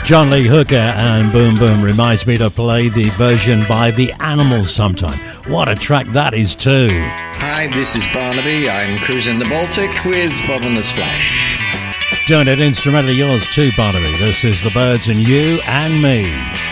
John Lee Hooker and Boom Boom reminds me to play the version by The Animals sometime. What a track that is too. Hi, this is Barnaby. I'm cruising the Baltic with Bob and the Splash. Doing it instrumentally yours too, Barnaby. This is The Birds and You and Me.